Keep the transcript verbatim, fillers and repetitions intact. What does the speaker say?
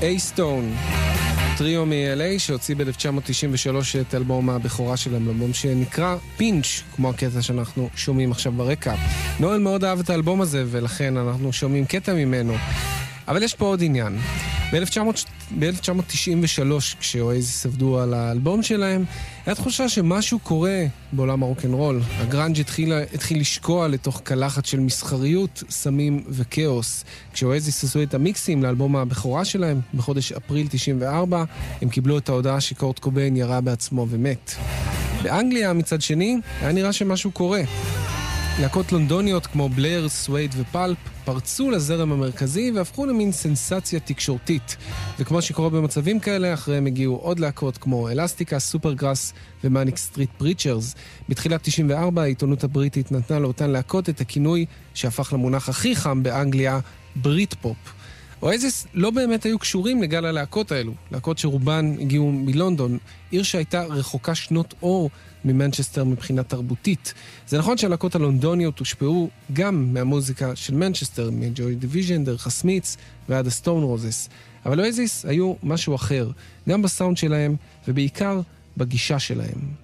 A-Stone, טריו מ-אל איי שהוציא ב-אלף תשע מאות תשעים ושלוש את אלבום הבכורה שלהם, אלבום שנקרא פינץ', כמו הקטע שאנחנו שומעים עכשיו ברקע. נואל מאוד אהב את האלבום הזה ולכן אנחנו שומעים קטע ממנו. אבל יש פה עוד עניין. ב-אלף תשע מאות תשעים ושלוש, כשאוייזיס עבדו על האלבום שלהם, היה תחושה שמשהו קורה בעולם הרוק'נ'רול. הגראנג' התחיל, התחיל לשקוע לתוך קלחת של מסחריות, סמים וכאוס. כשאוייזיס עשו את המיקסים לאלבום הבכורה שלהם, בחודש אפריל תשעים וארבע, הם קיבלו את ההודעה שקורט קוביין ירה בעצמו ומת. באנגליה, מצד שני, היה נראה שמשהו קורה. להקות לונדוניות כמו בלר, סווייד ופלפ פרצו לזרם המרכזי והפכו למין סנסציה תקשורתית. וכמו שקורה במצבים כאלה, אחריהם הגיעו עוד להקות כמו אלסטיקה, סופרגראס ומאניק סטריט פריצ'רס. בתחילת תשעים וארבע העיתונות הבריטית נתנה לאותן להקות את הכינוי שהפך למונח הכי חם באנגליה, ברית פופ. אוייזיס לא באמת היו קשורים לגל הלהקות האלו, להקות שרובן הגיעו מלונדון, עיר שהייתה רחוקה שנות אור ממנצ'סטר מבחינה תרבותית. זה נכון שהלהקות הלונדוניות הושפעו גם מהמוזיקה של מנצ'סטר, מג'וי דיוויז'ן, דרך הסמיץ ועד הסטון רוזס. אבל אוייזיס היו משהו אחר, גם בסאונד שלהם ובעיקר בגישה שלהם.